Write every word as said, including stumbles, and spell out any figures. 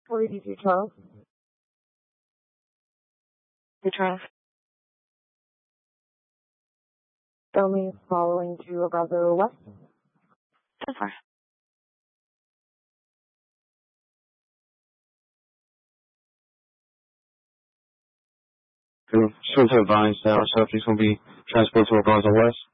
forty-two twelve. Return. Show me following to Abrazo West. So far. Sure to advise that our subjects will be transported to Abrazo West.